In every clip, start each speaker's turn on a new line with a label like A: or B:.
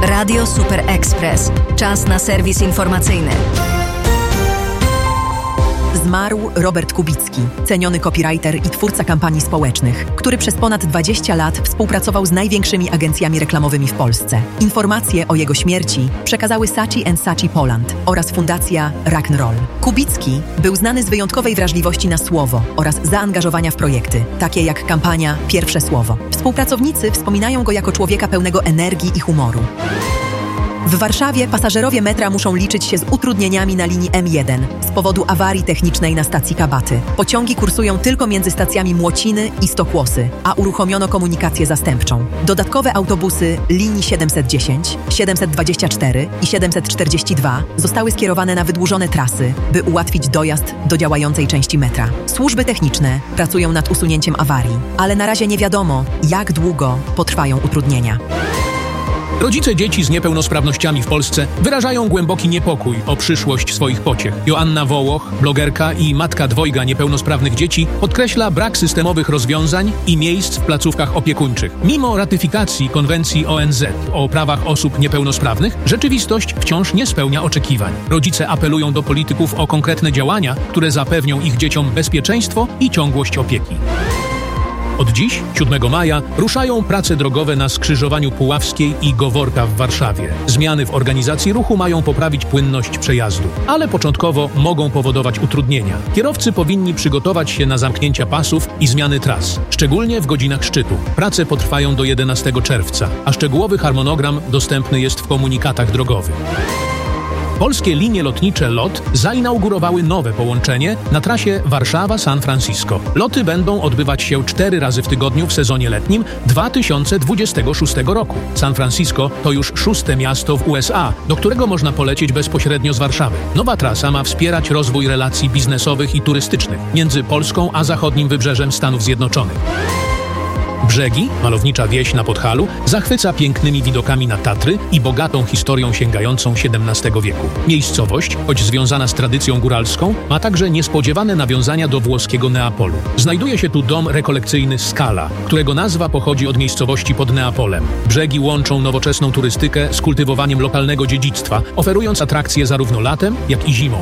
A: Radio Super Express. Czas na serwis informacyjny.
B: Zmarł Robert Kubicki, ceniony copywriter i twórca kampanii społecznych, który przez ponad 20 lat współpracował z największymi agencjami reklamowymi w Polsce. Informacje o jego śmierci przekazały Saatchi & Saatchi Poland oraz fundacja Rock'n'Roll. Kubicki był znany z wyjątkowej wrażliwości na słowo oraz zaangażowania w projekty, takie jak kampania Pierwsze Słowo. Współpracownicy wspominają go jako człowieka pełnego energii i humoru. W Warszawie pasażerowie metra muszą liczyć się z utrudnieniami na linii M1 z powodu awarii technicznej na stacji Kabaty. Pociągi kursują tylko między stacjami Młociny i Stokłosy, a uruchomiono komunikację zastępczą. Dodatkowe autobusy linii 710, 724 i 742 zostały skierowane na wydłużone trasy, by ułatwić dojazd do działającej części metra. Służby techniczne pracują nad usunięciem awarii, ale na razie nie wiadomo, jak długo potrwają utrudnienia.
C: Rodzice dzieci z niepełnosprawnościami w Polsce wyrażają głęboki niepokój o przyszłość swoich pociech. Joanna Wołoch, blogerka i matka dwojga niepełnosprawnych dzieci, podkreśla brak systemowych rozwiązań i miejsc w placówkach opiekuńczych. Mimo ratyfikacji konwencji ONZ o prawach osób niepełnosprawnych, rzeczywistość wciąż nie spełnia oczekiwań. Rodzice apelują do polityków o konkretne działania, które zapewnią ich dzieciom bezpieczeństwo i ciągłość opieki. Od dziś, 7 maja, ruszają prace drogowe na skrzyżowaniu Puławskiej i Goworka w Warszawie. Zmiany w organizacji ruchu mają poprawić płynność przejazdu, ale początkowo mogą powodować utrudnienia. Kierowcy powinni przygotować się na zamknięcia pasów i zmiany tras, szczególnie w godzinach szczytu. Prace potrwają do 11 czerwca, a szczegółowy harmonogram dostępny jest w komunikatach drogowych. Polskie linie lotnicze LOT zainaugurowały nowe połączenie na trasie Warszawa-San Francisco. Loty będą odbywać się 4 razy w tygodniu w sezonie letnim 2026 roku. San Francisco to już 6. miasto w USA, do którego można polecieć bezpośrednio z Warszawy. Nowa trasa ma wspierać rozwój relacji biznesowych i turystycznych między Polską a zachodnim wybrzeżem Stanów Zjednoczonych. Brzegi, malownicza wieś na Podhalu, zachwyca pięknymi widokami na Tatry i bogatą historią sięgającą XVII wieku. Miejscowość, choć związana z tradycją góralską, ma także niespodziewane nawiązania do włoskiego Neapolu. Znajduje się tu dom rekolekcyjny Scala, którego nazwa pochodzi od miejscowości pod Neapolem. Brzegi łączą nowoczesną turystykę z kultywowaniem lokalnego dziedzictwa, oferując atrakcje zarówno latem, jak i zimą.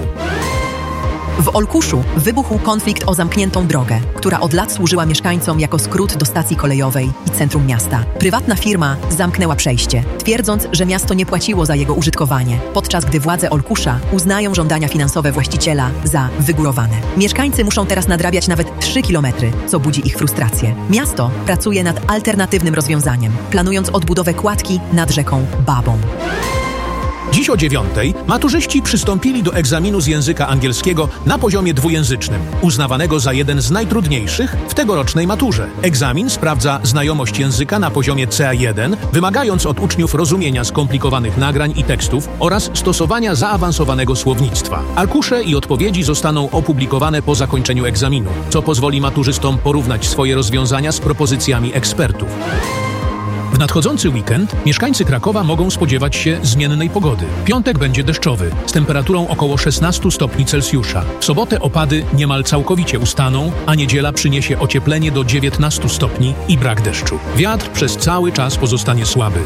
B: W Olkuszu wybuchł konflikt o zamkniętą drogę, która od lat służyła mieszkańcom jako skrót do stacji kolejowej i centrum miasta. Prywatna firma zamknęła przejście, twierdząc, że miasto nie płaciło za jego użytkowanie, podczas gdy władze Olkusza uznają żądania finansowe właściciela za wygórowane. Mieszkańcy muszą teraz nadrabiać nawet 3 kilometry, co budzi ich frustrację. Miasto pracuje nad alternatywnym rozwiązaniem, planując odbudowę kładki nad rzeką Babą.
C: Dziś o 9:00 maturzyści przystąpili do egzaminu z języka angielskiego na poziomie dwujęzycznym, uznawanego za jeden z najtrudniejszych w tegorocznej maturze. Egzamin sprawdza znajomość języka na poziomie CA1, wymagając od uczniów rozumienia skomplikowanych nagrań i tekstów oraz stosowania zaawansowanego słownictwa. Arkusze i odpowiedzi zostaną opublikowane po zakończeniu egzaminu, co pozwoli maturzystom porównać swoje rozwiązania z propozycjami ekspertów. W nadchodzący weekend mieszkańcy Krakowa mogą spodziewać się zmiennej pogody. Piątek będzie deszczowy, z temperaturą około 16 stopni Celsjusza. W sobotę opady niemal całkowicie ustaną, a niedziela przyniesie ocieplenie do 19 stopni i brak deszczu. Wiatr przez cały czas pozostanie słaby.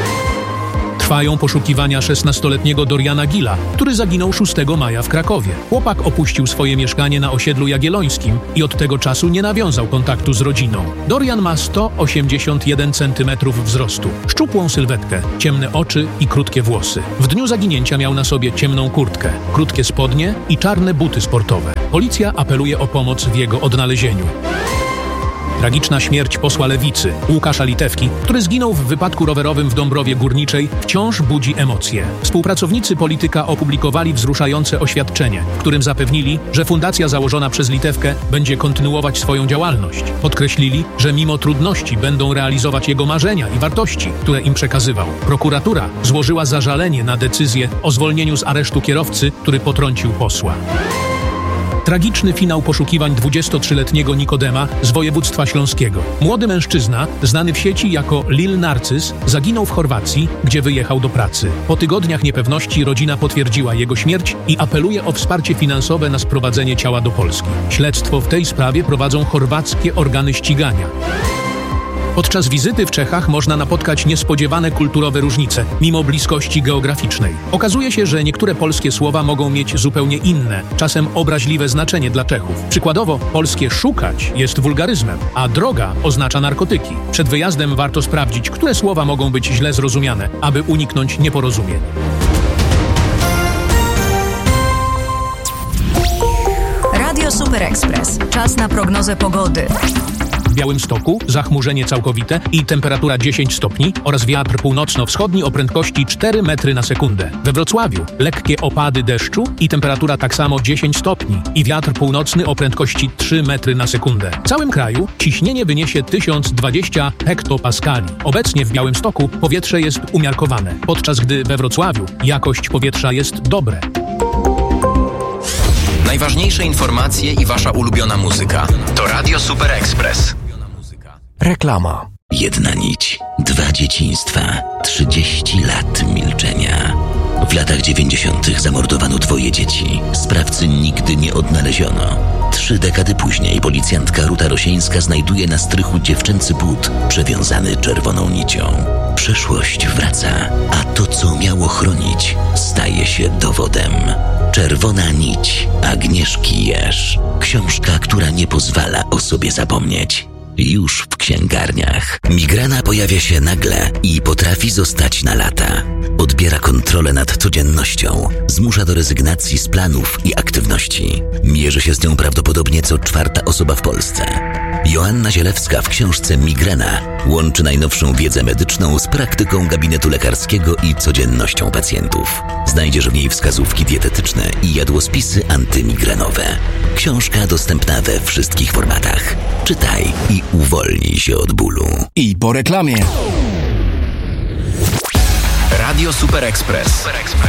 C: Trwają poszukiwania 16-letniego Doriana Gilla, który zaginął 6 maja w Krakowie. Chłopak opuścił swoje mieszkanie na osiedlu Jagiellońskim i od tego czasu nie nawiązał kontaktu z rodziną. Dorian ma 181 cm wzrostu, szczupłą sylwetkę, ciemne oczy i krótkie włosy. W dniu zaginięcia miał na sobie ciemną kurtkę, krótkie spodnie i czarne buty sportowe. Policja apeluje o pomoc w jego odnalezieniu. Tragiczna śmierć posła Lewicy, Łukasza Litewki, który zginął w wypadku rowerowym w Dąbrowie Górniczej, wciąż budzi emocje. Współpracownicy polityka opublikowali wzruszające oświadczenie, w którym zapewnili, że fundacja założona przez Litewkę będzie kontynuować swoją działalność. Podkreślili, że mimo trudności będą realizować jego marzenia i wartości, które im przekazywał. Prokuratura złożyła zażalenie na decyzję o zwolnieniu z aresztu kierowcy, który potrącił posła. Tragiczny finał poszukiwań 23-letniego Nikodema z województwa śląskiego. Młody mężczyzna, znany w sieci jako Lil Narcyz, zaginął w Chorwacji, gdzie wyjechał do pracy. Po tygodniach niepewności rodzina potwierdziła jego śmierć i apeluje o wsparcie finansowe na sprowadzenie ciała do Polski. Śledztwo w tej sprawie prowadzą chorwackie organy ścigania. Podczas wizyty w Czechach można napotkać niespodziewane kulturowe różnice, mimo bliskości geograficznej. Okazuje się, że niektóre polskie słowa mogą mieć zupełnie inne, czasem obraźliwe znaczenie dla Czechów. Przykładowo, polskie szukać jest wulgaryzmem, a droga oznacza narkotyki. Przed wyjazdem warto sprawdzić, które słowa mogą być źle zrozumiane, aby uniknąć nieporozumień.
A: Radio Super Express. Czas na prognozę pogody.
C: W Białymstoku zachmurzenie całkowite i temperatura 10 stopni oraz wiatr północno-wschodni o prędkości 4 metry na sekundę. We Wrocławiu lekkie opady deszczu i temperatura tak samo 10 stopni i wiatr północny o prędkości 3 metry na sekundę. W całym kraju ciśnienie wyniesie 1020 hektopaskali. Obecnie w Białymstoku powietrze jest umiarkowane, podczas gdy we Wrocławiu jakość powietrza jest dobre.
D: Najważniejsze informacje i wasza ulubiona muzyka to Radio Super Express.
E: Reklama.
F: Jedna nić, 2 dzieciństwa, 30 lat milczenia. W latach 90. zamordowano 2 dzieci. Sprawcy nigdy nie odnaleziono. 3 dekady później policjantka Ruta Rosieńska znajduje na strychu dziewczęcy but przewiązany czerwoną nicią. Przeszłość wraca, a to, co miało chronić, staje się dowodem. Czerwona nić Agnieszki Jerz. Książka, która nie pozwala o sobie zapomnieć. Już w księgarniach. Migrena pojawia się nagle i potrafi zostać na lata. Odbiera kontrolę nad codziennością. Zmusza do rezygnacji z planów i aktywności. Mierzy się z nią prawdopodobnie co 4. osoba w Polsce. Joanna Zielewska w książce Migrena łączy najnowszą wiedzę medyczną z praktyką gabinetu lekarskiego i codziennością pacjentów. Znajdziesz w niej wskazówki dietetyczne i jadłospisy antymigrenowe. Książka dostępna we wszystkich formatach. Czytaj i uwolnij się od bólu.
E: I po reklamie.
D: Radio Super Express.